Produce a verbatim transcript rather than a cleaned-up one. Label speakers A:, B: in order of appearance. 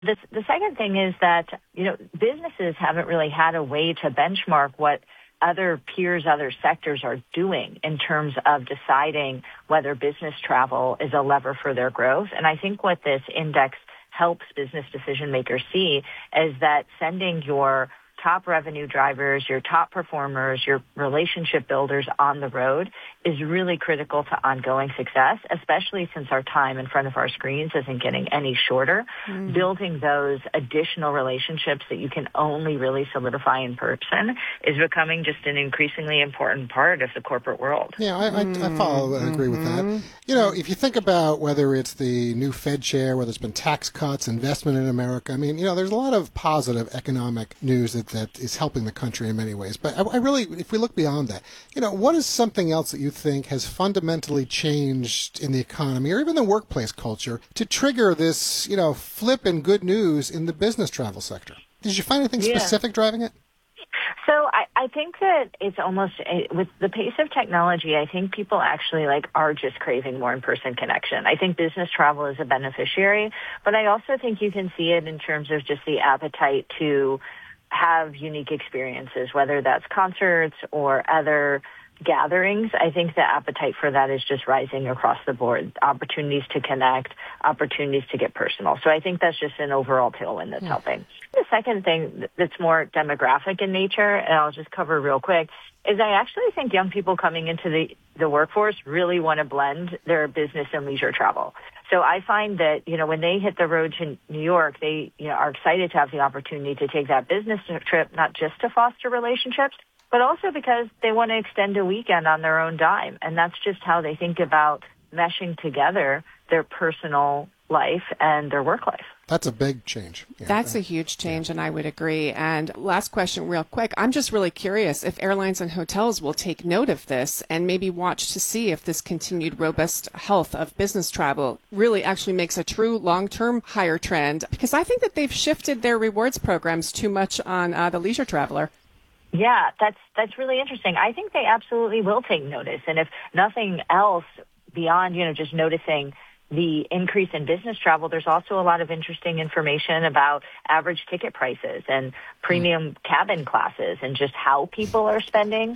A: The, the second thing is that, you know, businesses haven't really had a way to benchmark what other peers, other sectors are doing in terms of deciding whether business travel is a lever for their growth. And I think what this index helps business decision makers see is that sending your top revenue drivers, your top performers, your relationship builders on the road is really critical to ongoing success, especially since our time in front of our screens isn't getting any shorter. Mm. Building those additional relationships that you can only really solidify in person is becoming just an increasingly important part of the corporate world.
B: Yeah, I, I, I follow and agree with that. You know, if you think about whether it's the new Fed chair, whether it's been tax cuts, investment in America, I mean, you know, there's a lot of positive economic news that that is helping the country in many ways. But I, I really, if we look beyond that, you know, what is something else that you think has fundamentally changed in the economy or even the workplace culture to trigger this, you know, flip in good news in the business travel sector? Did you find anything
A: yeah.
B: specific driving it?
A: So I, I think that it's almost, with the pace of technology, I think people actually like are just craving more in-person connection. I think business travel is a beneficiary, but I also think you can see it in terms of just the appetite to have unique experiences, whether that's concerts or other gatherings. I think the appetite for that is just rising across the board. Opportunities to connect, opportunities to get personal. So I think that's just an overall tailwind that's yeah. helping. The second thing that's more demographic in nature, and I'll just cover real quick, is I actually think young people coming into the, the workforce really want to blend their business and leisure travel. So I find that, you know, when they hit the road to New York, they, you know, are excited to have the opportunity to take that business trip, not just to foster relationships, but also because they want to extend a weekend on their own dime. And that's just how they think about meshing together their personal life and their work life.
B: That's a big change.
C: Yeah. That's a huge change, yeah. and I would agree. And last question real quick. I'm just really curious if airlines and hotels will take note of this and maybe watch to see if this continued robust health of business travel really actually makes a true long-term higher trend, because I think that they've shifted their rewards programs too much on uh, the leisure traveler.
A: Yeah, that's that's really interesting. I think they absolutely will take notice. And if nothing else beyond, you know, just noticing the increase in business travel, there's also a lot of interesting information about average ticket prices and premium cabin classes and just how people are spending